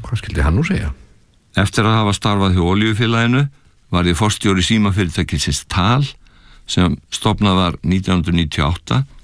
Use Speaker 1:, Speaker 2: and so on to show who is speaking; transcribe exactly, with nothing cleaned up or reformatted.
Speaker 1: Hvað skildi hann nú segja?
Speaker 2: Eftir að hafa starfað hjá olíufélaginu var ég forstjóri símafyrirtækisins Tal sem stofnað var nítján hundruð níutíu og átta